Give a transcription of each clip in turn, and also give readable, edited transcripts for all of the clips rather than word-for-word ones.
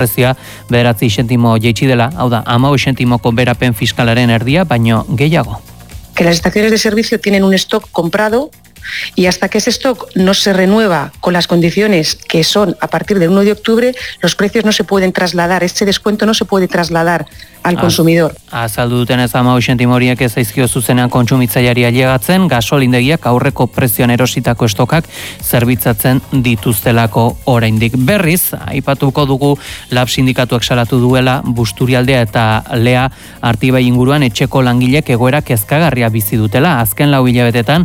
prezioa 9 zentimo jaitsi dela, hau da, 15 zentimoko berapen fiskalaren erdia, baino gehiago. Que las estaciones de servicio tienen un stock comprado y hasta que ese stock no se renueva con las condiciones que son a partir del 1 de octubre, los precios no se pueden trasladar, ese descuento no se puede trasladar al consumidor. Azaldu dutenez 15 zentimo horiek ez zaizkio zuzenean kontsumitzaileari ailegatzen, gasolindegiak aurreko prezioan erositako estokak zerbitzatzen dituztelako oraindik. Berriz, aipatuko dugu Lab sindikatuak salatu duela Busturialdea eta Lea Artibai inguruan etxeko langilek egoera kezkagarria bizi dutela. Azken 4 hilabetetan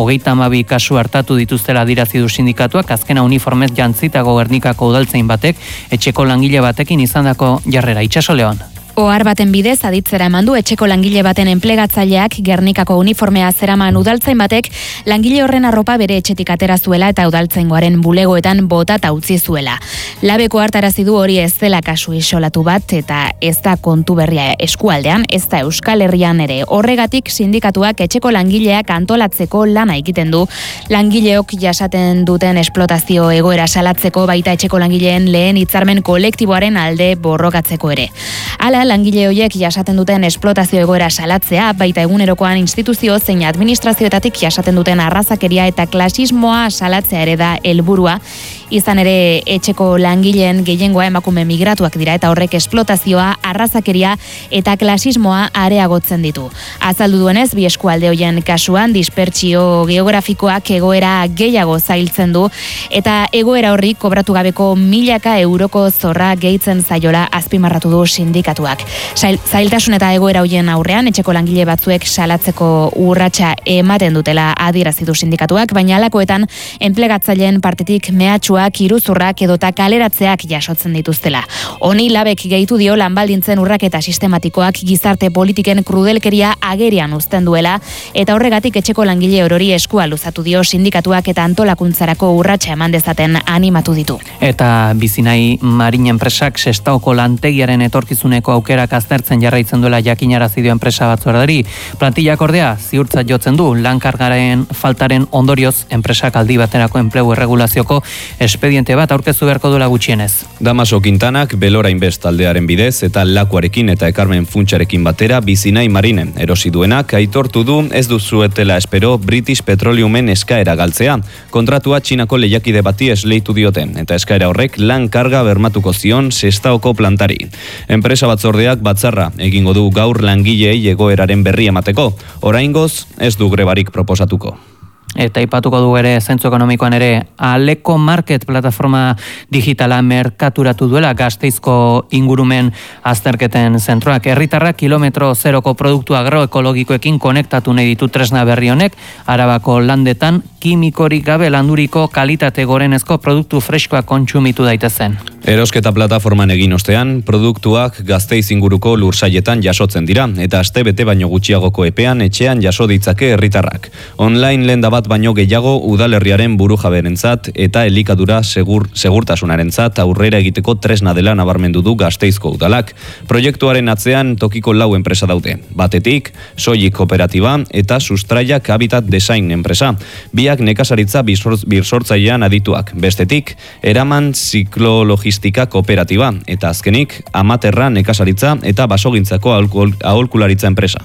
32 kasu hartatu dituztela adierazi du sindikatuak, azkena uniformez jantzitako Gernikako udaltzain batek etxeko langile batekin izandako jarrera. Itxaso Leon. Ohar baten bidez aditzera eman du etxeko langile baten enplegatzaileak Gernikako uniformea zeraman udaltzain batek langile horren arropa bere etxetik atera zuela eta udaltzaingoaren bulegoetan botata utzi zuela. Labeko hartarazi du hori ez dela kasu isolatu bat eta ez da kontu berria eskualdean, ez da Euskal Herrian ere. Horregatik sindikatuak etxeko langileak antolatzeko lana egiten du. Langileok jasaten duten esplotazio egoera salatzeko, baita etxeko langileen lehen hitzarmen kolektiboaren alde borrokatzeko ere. Hala, langile horiek jasaten duten esplotazio egoera salatzea, baita egunerokoan instituzio zein administrazioetatik jasaten duten arrazakeria eta klasismoa salatzea ere da helburua. Izan ere etxeko langileen gehiengoa emakume migratuak dira eta horrek esplotazioa, arrazakeria eta klasismoa areagotzen ditu. Azaldu duenez, bi eskualde hoien kasuan dispertsio geografikoak egoera gehiago zailtzen du eta egoera horri kobratu gabeko 1000 euroko zorra gehitzen zaiola azpimarratu du sindikatuak. Zailtasun eta egoera hoien aurrean etxeko langile batzuek salatzeko urratsa ematen dutela adierazi du sindikatuak, baina halakoetan enplegatzaileen partetik mehatxuak, iruzurrak edota kaleratzeak jasotzen dituztela. Honi Labek gehitu dio lanbaldintzen urraketa sistematikoak gizarte politiken krudelkeria agerian uzten duela eta horregatik etxeko langile orori eskua luzatu dio sindikatuak eta antolakuntzarako urratsa eman dezaten animatu ditu. Eta Bizinai Marin enpresak Sestaoko lantegiaren etorkizuneko aukerak aztertzen jarraitzen duela jakinarazi dio enpresa batzordari. Plantillak ordea ziurtzat jotzen du lankargaren faltaren ondorioz enpresak aldi baterako enplegu erregulazioko espediente bat aurkeztu beharko duela gutxienez. Damaso Quintanak Belora Invest taldearen bidez eta Lakuarekin eta Ekarmen Funtsarekin batera Bizinai Marine erosi duenak aitortu du ez duzuetela espero British Petroleumen eskaera galtzea. Kontratua Txinako lehiakide bati esleitu dioten eta eskaera horrek lan karga bermatuko zion Sestaoko plantari. Enpresa batzordeak batzarra egingo du gaur langileei egoeraren berri emateko. Oraingoz ez du grebarik proposatuko. Eta aipatuko du ere zentzu ekonomikoan ere Aleko Market plataforma digitala merkaturatu duela Gasteizko ingurumen azterketen zentroak. Herritarrak kilometro zeroko produktu agroekologikoekin konektatu nahi ditu tresna berri honek, Arabako landetan kimikorik gabe landuriko kalitate gorenezko produktu freskoak kontsumitu daitezen. Erosketa plataforman egin ostean, produktuak Gasteiz inguruko lursaietan jasotzen dira eta astebete baino gutxiagoko epean etxean jaso ditzake herritarrak. Online lenda bat baino gehiago udalerriaren burujaberentzat eta elikadura segurtasunarentzat aurrera egiteko tresna dela nabarmendu du Gasteizko udalak. Proiektuaren atzean tokiko 4 enpresa daude. Batetik, Soilik Kooperatiba eta Sustraiak Habitat Design enpresa. Biak nekazaritza birsortzailean adituak. Bestetik, Eraman Ziklologistika Kooperatiba eta azkenik, Amaterra nekazaritza eta basogintzako aholkularitza enpresa.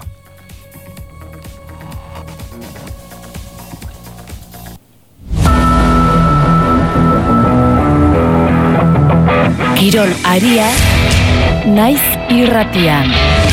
Kirol aria, naiz irratian.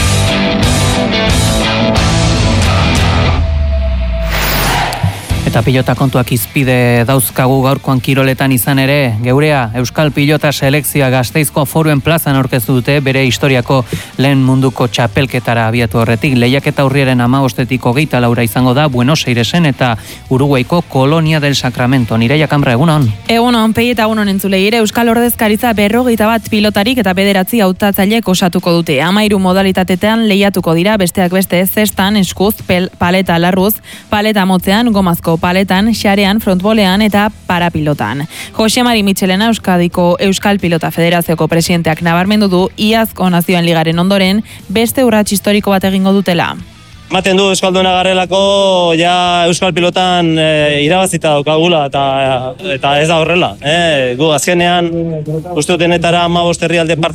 Eta pilota kontuak izpide dauzkagu gaurkoan kiroletan izan ere, geurea Euskal Pilota Selekzioa Gasteizko Foruen plazan aurkeztu dute bere historiako lehen munduko txapelketara abiatu horretik. Lehiaketa urriaren 15-etik 24 izango da Buenos Airesen eta Uruguaiko Colonia del Sacramento. Nireia Kanbra, egunon? Egunon, pei eta egunon entzulei ere Euskal Ordezkaritza 51 pilotarik eta 9 hautatzailek osatuko dute. 13 modalitatetan lehiatuko dira, besteak beste zestan, eskuz, paleta larruz, paleta motzean, gomazko paletan, xarean, frontbolean eta parapilotan. Jose Mari Michelena Euskadiko Euskal Pilota Federazioko presidenteak nabarmendu du iazko nazioen ligaren ondoren beste urrats historiko bat egingo dutela. Ematen du Euskalduna garelako ja Euskal Pilotan irabazita daukagula eta ez da horrela. Gu azkenean uste dutenetara 15 herrialde parte